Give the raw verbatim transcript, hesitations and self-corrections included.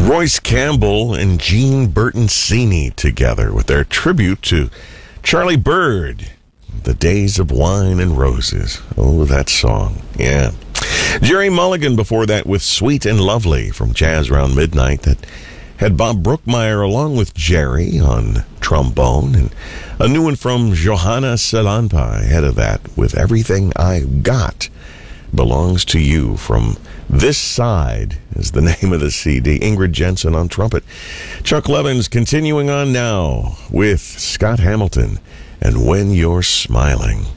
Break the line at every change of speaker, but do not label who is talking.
Royce Campbell and Gene Bertoncini together with their tribute to Charlie Bird, The Days of Wine and Roses. Oh, that song. Yeah. Jerry Mulligan before that with Sweet and Lovely from Jazz Round Midnight that had Bob Brookmeyer along with Jerry on trombone, and a new one from Johanna Salanpa ahead of that with Everything I Got Belongs to You from This Side is the name of the C D. Ingrid Jensen on trumpet. Chuck Levins continuing on now with Scott Hamilton and When You're Smiling.